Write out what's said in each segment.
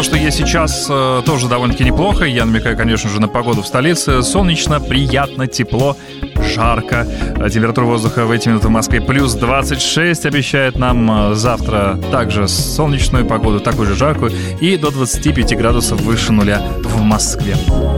то, что есть сейчас, тоже довольно-таки неплохо. Я намекаю, конечно же, на погоду в столице. Солнечно, приятно, тепло, жарко. Температура воздуха в эти минуты в Москве плюс 26. Обещает нам завтра также солнечную погоду, такую же жаркую. И до 25 градусов выше нуля в Москве.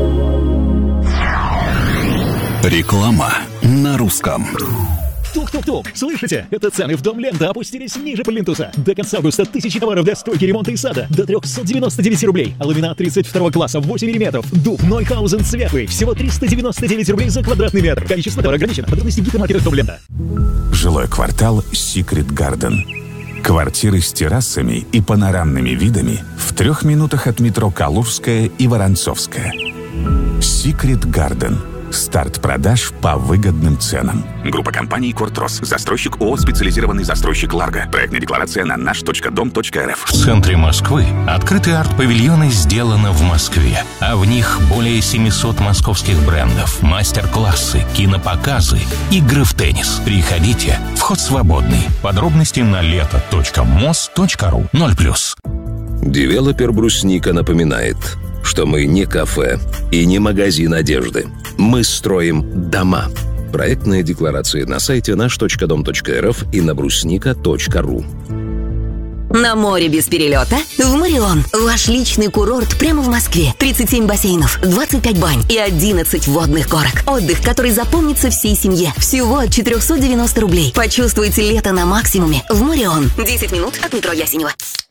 Реклама на русском. Тук-тук-тук! Слышите? Это цены в Дом Лента опустились ниже плинтуса. До конца августа тысячи товаров для стройки, ремонта и сада. До 399 рублей. Ламинат 32 класса 8 мм. Дуб Нойхаузен светлый. Всего 399 рублей за квадратный метр. Количество товара ограничено. Подробности в гипермаркетах Дом Лента. Жилой квартал Secret Garden. Квартиры с террасами и панорамными видами в 3 минутах от метро Калужская и Воронцовская. Secret Garden. Старт продаж по выгодным ценам. Группа компаний «Кортрос». Застройщик ООО «Специализированный застройщик Ларго». Проектная декларация на наш.дом.рф. В центре Москвы открыты арт-павильоны «Сделано в Москве». А в них более 700 московских брендов, мастер-классы, кинопоказы, игры в теннис. Приходите. Вход свободный. Подробности на лето.мос.ру. 0+. Девелопер «Брусника» напоминает, что мы не кафе и не магазин одежды. Мы строим дома. Проектная декларация на сайте наш.дом.рф и на брусника.ру. На море без перелета? В Морион. Ваш личный курорт прямо в Москве. 37 бассейнов, 25 бань и 11 водных горок. Отдых, который запомнится всей семье. Всего от 490 рублей. Почувствуйте лето на максимуме в Морион. 10 минут от метро Ясенево.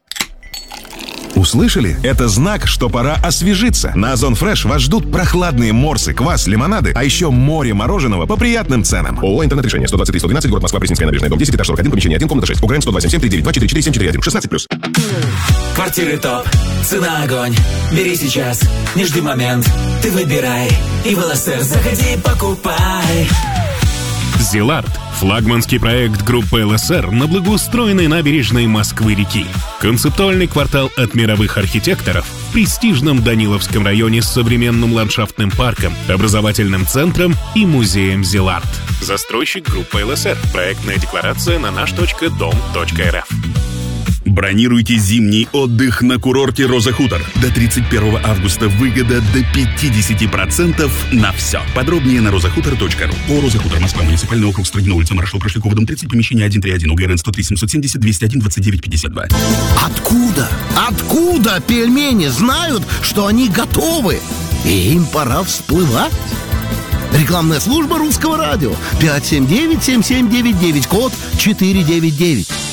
Услышали? Это знак, что пора освежиться. На Озон Фреш вас ждут прохладные морсы, квас, лимонады, а еще море мороженого по приятным ценам. ООО «Интернет-решение», 123-112, город Москва, Пресненская набережная, дом 10, этаж 41, помещение 1, комната 6. УГРН 127-739-244-741, 16+. Квартиры топ, цена огонь. Бери сейчас, не жди момент. Ты выбирай, и в ЛСР заходи и покупай. Зилард – флагманский проект группы ЛСР на благоустроенной набережной Москвы-реки. Концептуальный квартал от мировых архитекторов в престижном Даниловском районе с современным ландшафтным парком, образовательным центром и музеем Зилард. Застройщик группы ЛСР. Проектная декларация на наш.дом.рф. Бронируйте зимний отдых на курорте «Роза Хутор». До 31 августа выгода до 50% на все. Подробнее на rozahutор.ru. О, «Роза Хутор», Москва, муниципальный округ, Строгино, улица Маршала Прошлякова, дом 30, помещение 131, УГРН 103-770-201-29-52. Откуда пельмени знают, что они готовы? И им пора всплывать? Рекламная служба Русского радио. 579-7799, код 499.